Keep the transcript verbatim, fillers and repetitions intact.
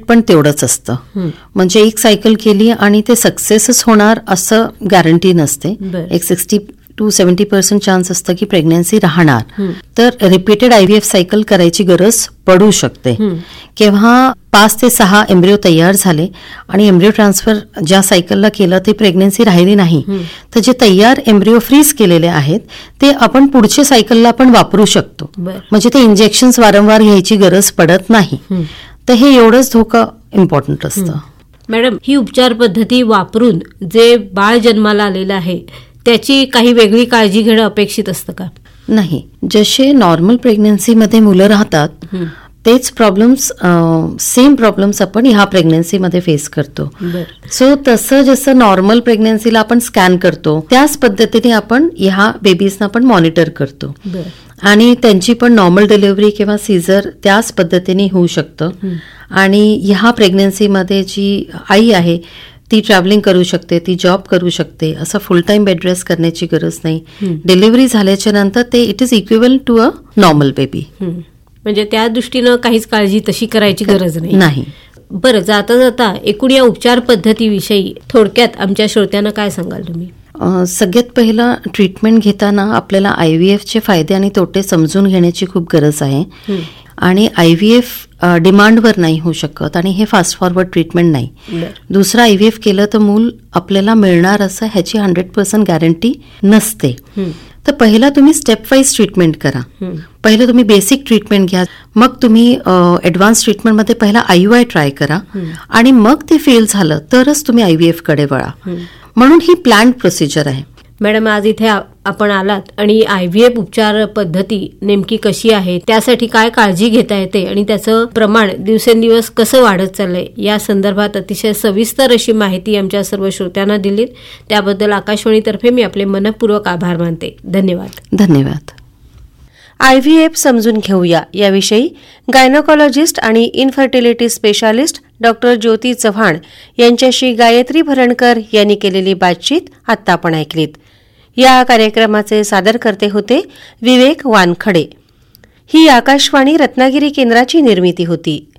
पण तेवढंच असतं. म्हणजे एक सायकल केली आणि ते सक्सेसच होणार असं गॅरंटी नसते. एक sixty two seventy percent chance असतं की प्रेग्नन्सी राहणार. तर रिपीटेड आयव्हीएफ सायकल करायची गरज पडू शकते. केव्हा पाच ते सहा एम्ब्रिओ तयार झाले आणि एम्ब्रिओ ट्रान्सफर ज्या सायकलला केलं ते प्रेग्नन्सी राहिली नाही, तर जे तयार एम्ब्रिओ फ्रीज केलेले आहेत ते आपण पुढच्या सायकलला पण वापरू शकतो. म्हणजे ते इंजेक्शन्स वारंवार घ्यायची गरज पडत नाही. तर हे एवढंच धोका इम्पॉर्टंट असतं. मॅडम, ही उपचार पद्धती वापरून जे बाळ जन्माला आलेलं आहे त्याची काही वेगळी काळजी घेणं अपेक्षित असतं का? नाही. जसे नॉर्मल प्रेग्नन्सीमध्ये मुलं राहतात तेच प्रॉब्लेम्स, सेम प्रॉब्लेम्स आपण ह्या प्रेग्नन्सीमध्ये फेस करतो. सो तसं जसं नॉर्मल प्रेग्नन्सीला आपण स्कॅन करतो त्याच पद्धतीने आपण ह्या बेबीजना पण मॉनिटर करतो. आणि त्यांची पण नॉर्मल डिलिव्हरी किंवा सीझर त्याच पद्धतीने होऊ शकतं. आणि ह्या प्रेग्नन्सीमध्ये जी आई आहे ती ट्रॅव्हलिंग करू शकते, ती जॉब करू शकते, असं फुल टाइम बेड रेस्ट करण्याची गरज नाही. डिलिव्हरी झाल्याच्या नंतर ते it is equivalent to a normal baby. म्हणजे त्या दृष्टीनं काहीच काळजी तशी करायची गरज नाही. नाही. बरं, जाता जाता एकूण या उपचार पद्धतीविषयी थोडक्यात आमच्या श्रोत्यांना काय सांगाल तुम्ही? सगळ्यात पहिला ट्रीटमेंट घेताना आपल्याला आयव्हीएफचे फायदे आणि तोटे समजून घेण्याची खूप गरज आहे. आणि आयव्हीएफ डिमांडवर नाही होऊ शकत आणि हे फास्ट फॉरवर्ड ट्रीटमेंट नाही. दुसरं आयव्हीएफ केलं तर मूल आपल्याला मिळणार असं ह्याची हंड्रेड पर्सेंट गॅरंटी नसते. तर पहिला तुम्ही स्टेप वाईज ट्रीटमेंट करा. पहिलं तुम्ही बेसिक ट्रीटमेंट घ्या, मग तुम्ही ऍडव्हान्स ट्रीटमेंटमध्ये पहिला आययूआय ट्राय करा आणि मग ते फेल झालं तरच तुम्ही आयव्हीएफ कडे वळा. म्हणून ही प्लॅन्ड प्रोसिजर आहे. मॅडम, आज इथे आपण आलात आणि आयव्हीएफ उपचार पद्धती नेमकी कशी आहे, त्यासाठी काय काळजी घेता येते आणि त्याचं प्रमाण दिवसेंदिवस कसं वाढत चाललंय या संदर्भात अतिशय सविस्तर अशी माहिती आमच्या सर्व श्रोत्यांना दिलीत. त्याबद्दल आकाशवाणीतर्फे मी आपले मनपूर्वक आभार मानते. धन्यवाद. धन्यवाद. आयव्हीएफ समजून घेऊया याविषयी गायनोकॉलॉजिस्ट आणि इन्फर्टिलिटी स्पेशालिस्ट डॉक्टर ज्योती चव्हाण यांच्याशी गायत्री भरणकर यांनी केलेली बातचीत आत्ता आपण ऐकलीत. या कार्यक्रमाचे सादरकर्ते होते विवेक वानखडे. ही आकाशवाणी रत्नागिरी केंद्राची निर्मिती होती.